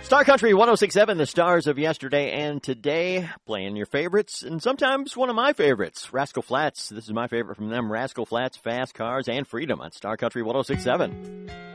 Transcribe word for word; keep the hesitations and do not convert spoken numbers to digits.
Star Country one oh six point seven, the stars of yesterday and today, playing your favorites, and sometimes one of my favorites, Rascal Flatts. This is my favorite from them, Rascal Flatts, Fast Cars, and Freedom on Star Country one oh six point seven.